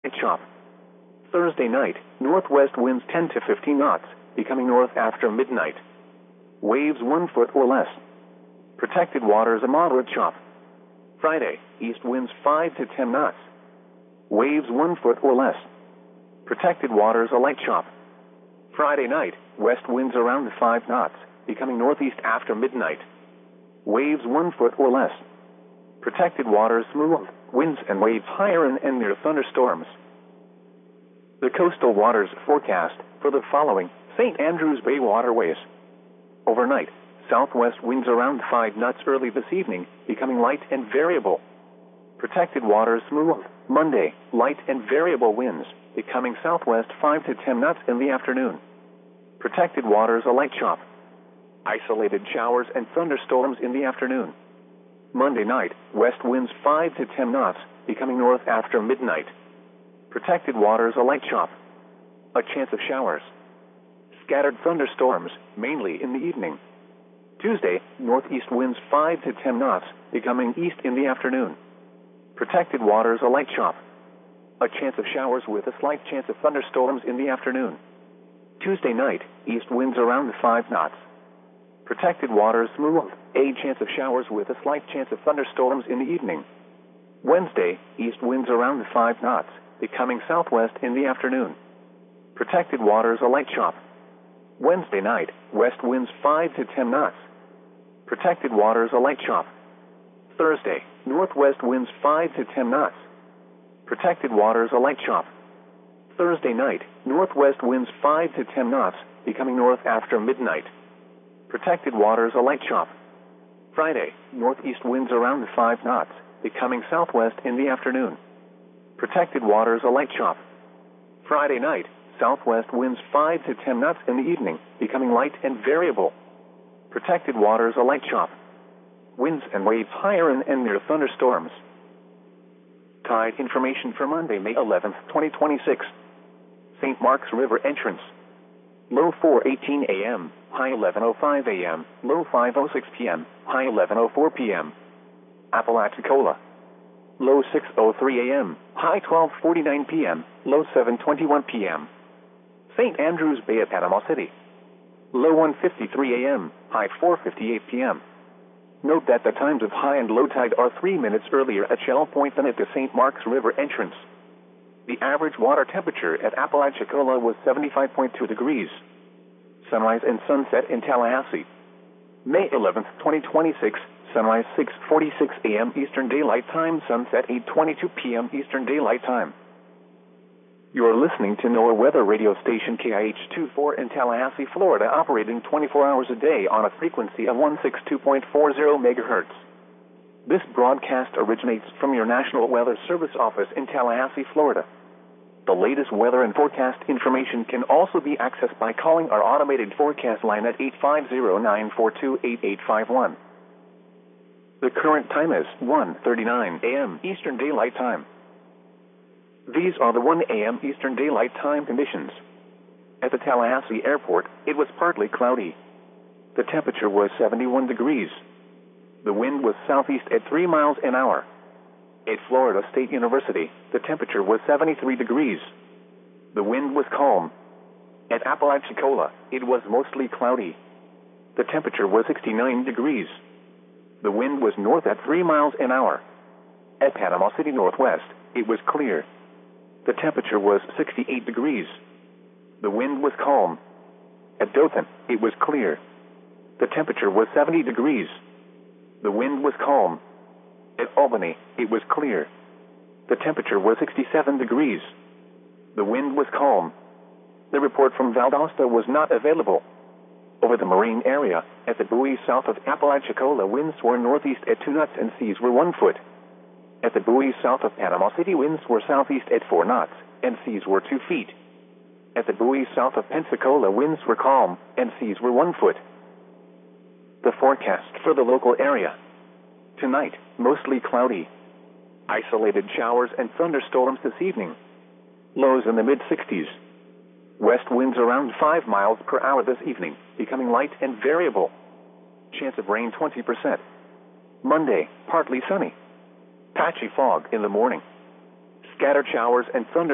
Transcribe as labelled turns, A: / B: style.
A: chop. Thursday night, northwest winds 10 to 15 knots, becoming north after midnight. Waves 1 foot or less. Protected waters a moderate chop. Friday, east winds 5 to 10 knots. Waves 1 foot or less. Protected waters a light chop. Friday night, west winds around 5 knots, becoming northeast after midnight. Waves 1 foot or less. Protected waters smooth, winds and waves higher and near thunderstorms. The coastal waters forecast for the following St. Andrews Bay waterways. Overnight, southwest winds around 5 knots early this evening, becoming light and variable. Protected waters smooth. Monday, light and variable winds, becoming southwest 5 to 10 knots in the afternoon. Protected waters a light chop. Isolated showers and thunderstorms in the afternoon. Monday night, west winds 5 to 10 knots, becoming north after midnight. Protected waters a light chop. A chance of showers. Scattered thunderstorms, mainly in the evening. Tuesday, northeast winds 5 to 10 knots, becoming east in the afternoon. Protected waters a light chop. A chance of showers with a slight chance of thunderstorms in the afternoon. Tuesday night, east winds around 5 knots. Protected waters smooth. A chance of showers with a slight chance of thunderstorms in the evening. Wednesday, east winds around 5 knots, becoming southwest in the afternoon. Protected waters a light chop. Wednesday night, west winds 5 to 10 knots. Protected waters a light chop. Thursday, northwest winds 5 to 10 knots. Protected waters a light chop. Thursday night, northwest winds 5 to 10 knots, becoming north after midnight. Protected waters a light chop. Friday, northeast winds around 5 knots, becoming southwest in the afternoon. Protected waters a light chop. Friday night, southwest winds 5 to 10 knots in the evening, becoming light and variable. Protected waters a light chop. Winds and waves higher and near thunderstorms. Tide information for Monday, May 11th, 2026. St. Mark's River entrance. Low 4:18 a.m., high 11:05 a.m., low 5:06 p.m., high 11:04 p.m. Apalachicola. Low 6:03 a.m., high 12:49 p.m., low 7:21 p.m. St. Andrews Bay at Panama City. Low 1:53 a.m., high 4:58 p.m. Note that the times of high and low tide are 3 minutes earlier at Shell Point than at the St. Mark's River entrance. The average water temperature at Apalachicola was 75.2 degrees. Sunrise and sunset in Tallahassee. May 11th, 2026, sunrise 6:46 a.m. Eastern Daylight Time, sunset 8:22 p.m. Eastern Daylight Time. You are listening to NOAA weather radio station KIH-24 in Tallahassee, Florida, operating 24 hours a day on a frequency of 162.40 megahertz. This broadcast originates from your National Weather Service office in Tallahassee, Florida. The latest weather and forecast information can also be accessed by calling our automated forecast line at 850-942-8851. The current time is 1:39 a.m. Eastern Daylight Time. These are the 1 a.m. Eastern Daylight Time conditions. At the Tallahassee Airport, it was partly cloudy. The temperature was 71 degrees. The wind was southeast at 3 miles an hour. At Florida State University, the temperature was 73 degrees. The wind was calm. At Apalachicola, it was mostly cloudy. The temperature was 69 degrees. The wind was north at 3 miles an hour. At Panama City Northwest, it was clear. The temperature was 68 degrees. The wind was calm. At Dothan, it was clear. The temperature was 70 degrees. The wind was calm. At Albany, it was clear. The temperature was 67 degrees. The wind was calm. The report from Valdosta was not available. Over the marine area, at the buoy south of Apalachicola, winds were northeast at 2 knots and seas were 1 foot. At the buoy south of Panama City, winds were southeast at 4 knots and seas were 2 feet. At the buoy south of Pensacola, winds were calm and seas were 1 foot. The forecast for the local area. Tonight, mostly cloudy. Isolated showers and thunderstorms this evening. Lows in the mid-60s. West winds around 5 miles per hour this evening, becoming light and variable. Chance of rain 20%. Monday, partly sunny. Patchy fog in the morning. Scattered showers and thunder.